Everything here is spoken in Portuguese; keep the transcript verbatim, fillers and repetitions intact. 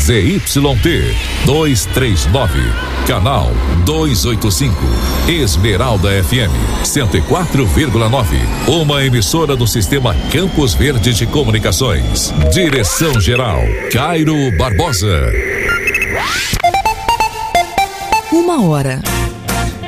Z Y T duzentos e trinta e nove, canal duzentos e oitenta e cinco, Esmeralda F M cento e quatro vírgula nove, uma emissora do Sistema Campos Verde de Comunicações. Direção geral Cairo Barbosa. Uma hora